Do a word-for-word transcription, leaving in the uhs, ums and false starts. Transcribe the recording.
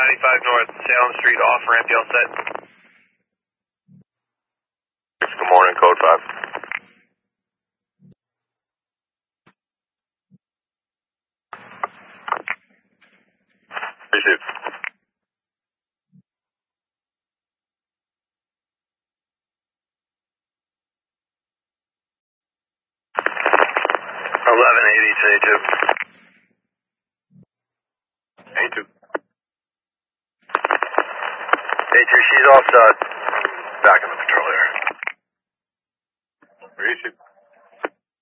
ninety-five North, Salem Street, off ramp, you all set? Good morning, code five. Received. eleven eighty to A two. A two. A two, she's offside.